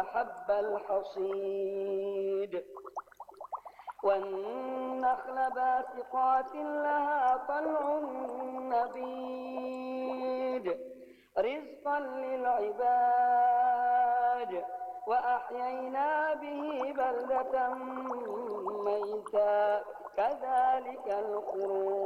حب الحصيد والنخل باسقات لها طلع نضيد رزقا للعباد وأحيينا به بلدة ميتا كذلك الخروج.